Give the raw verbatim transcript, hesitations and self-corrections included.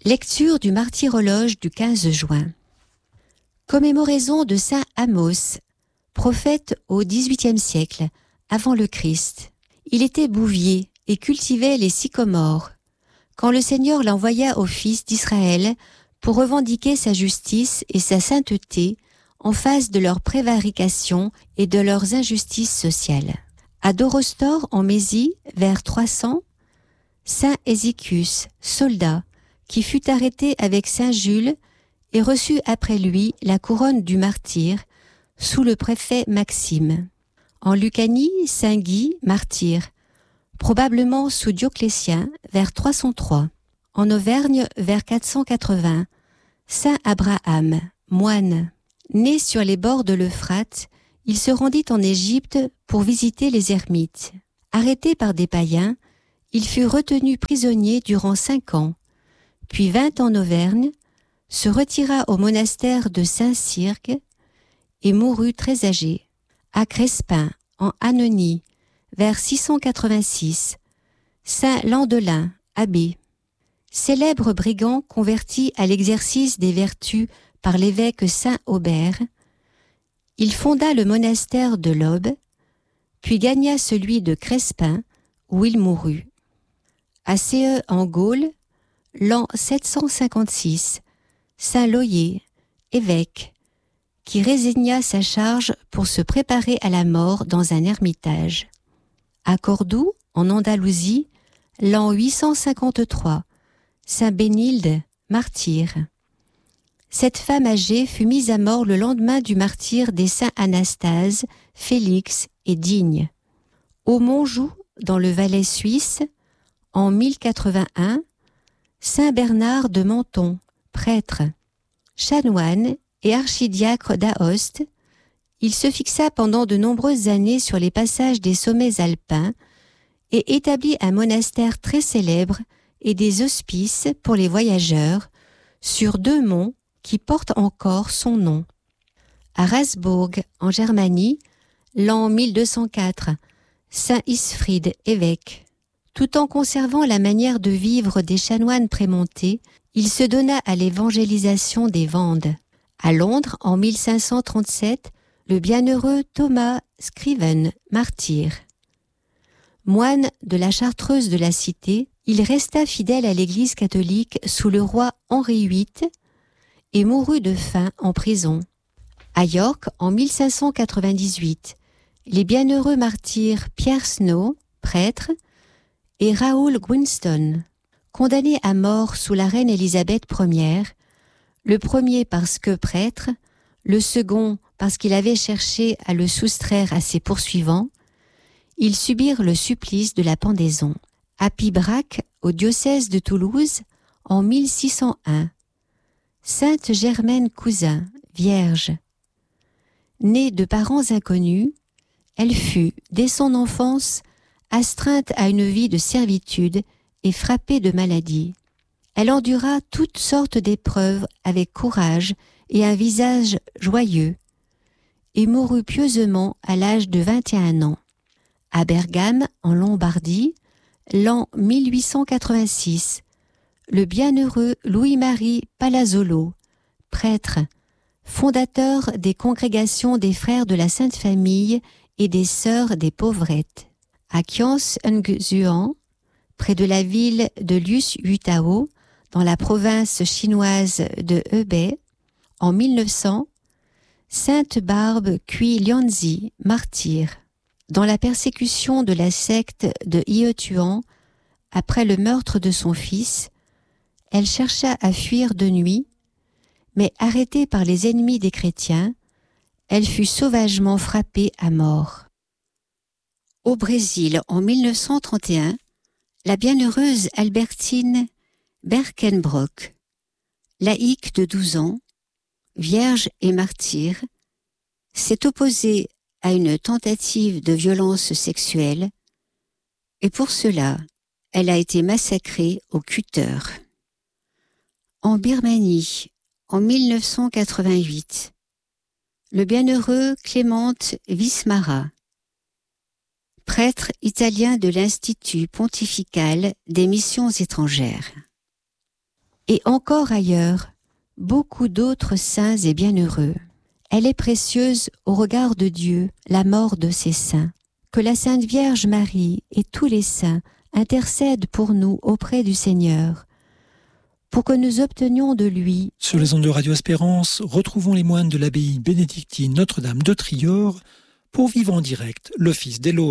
Lecture du martyrologe du quinze juin. Commémoraison de saint Amos, prophète au dix-huitième siècle, avant le Christ. Il était bouvier et cultivait les sycomores, quand le Seigneur l'envoya aux fils d'Israël pour revendiquer sa justice et sa sainteté en face de leurs prévarications et de leurs injustices sociales. À Dorostor, en Mésie, vers trois cents, saint Ézéchius, soldat, qui fut arrêté avec saint Jules et reçut après lui la couronne du martyr sous le préfet Maxime. En Lucanie, saint Guy, martyr, probablement sous Dioclétien, vers trois cent trois. En Auvergne, vers quatre cent quatre-vingts, saint Abraham, moine. Né sur les bords de l'Euphrate, il se rendit en Égypte pour visiter les ermites. Arrêté par des païens, il fut retenu prisonnier durant cinq ans, puis vint en Auvergne, se retira au monastère de Saint-Cirque et mourut très âgé. À Crespin, en Hannonie, vers six cent quatre-vingt-six, saint Landelin, abbé. Célèbre brigand converti à l'exercice des vertus par l'évêque saint Aubert, il fonda le monastère de l'Aube, puis gagna celui de Crespin, où il mourut. À Céeux en Gaule, l'an sept cent cinquante-six, saint Loyer, évêque, qui résigna sa charge pour se préparer à la mort dans un ermitage. À Cordoue, en Andalousie, l'an huit cent cinquante-trois, saint Bénilde, martyr. Cette femme âgée fut mise à mort le lendemain du martyre des saints Anastase, Félix et Digne. Au Montjoux, dans le Valais suisse, en mille quatre-vingt-un, saint Bernard de Menton, prêtre. Chanoine et archidiacre d'Aoste, il se fixa pendant de nombreuses années sur les passages des sommets alpins et établit un monastère très célèbre et des hospices pour les voyageurs sur deux monts qui portent encore son nom. À Rasbourg, en Germanie, l'an mille deux cent quatre, saint Isfried, évêque. Tout en conservant la manière de vivre des chanoines prémontés, il se donna à l'évangélisation des Vandes. À Londres, en mille cinq cent trente-sept, le bienheureux Thomas Scriven, martyr. Moine de la Chartreuse de la Cité, il resta fidèle à l'Église catholique sous le roi Henri huit et mourut de faim en prison. À York, en mille cinq cent quatre-vingt-dix-huit, les bienheureux martyrs Pierre Snow, prêtre, et Raoul Winston, condamnés à mort sous la reine Élisabeth première, le premier parce que prêtre, le second parce qu'il avait cherché à le soustraire à ses poursuivants, ils subirent le supplice de la pendaison. À Pibrac, au diocèse de Toulouse, en mille six cent un, sainte Germaine Cousin, vierge. Née de parents inconnus, elle fut, dès son enfance, astreinte à une vie de servitude et frappée de maladie. Elle endura toutes sortes d'épreuves avec courage et un visage joyeux, et mourut pieusement à l'âge de vingt et un ans. À Bergame, en Lombardie, l'an mille huit cent quatre-vingt-six, le bienheureux Louis-Marie Palazzolo, prêtre, fondateur des congrégations des frères de la Sainte Famille et des sœurs des pauvrettes. À Kians-Nguzuan, près de la ville de Lius-Yutao, dans la province chinoise de Hebei, en mille neuf cents, sainte Barbe Cui Lianzi, martyr. Dans la persécution de la secte de Ietuan, après le meurtre de son fils, elle chercha à fuir de nuit, mais arrêtée par les ennemis des chrétiens, elle fut sauvagement frappée à mort. Au Brésil, en mille neuf cent trente et un, la bienheureuse Albertine Berkenbrock, laïque de douze ans, vierge et martyr, s'est opposée à une tentative de violence sexuelle et pour cela, elle a été massacrée au cutter. En Birmanie, en mille neuf cent quatre-vingt-huit, le bienheureux Clément Vismara, prêtre italien de l'Institut pontifical des missions étrangères. et encore ailleurs, beaucoup d'autres saints et bienheureux. Elle est précieuse au regard de Dieu, la mort de ces saints. Que la Sainte Vierge Marie et tous les saints intercèdent pour nous auprès du Seigneur, pour que nous obtenions de lui... Sur les ondes de Radio Espérance, retrouvons les moines de l'abbaye bénédictine Notre-Dame de Trior pour vivre en direct l'office des laudes.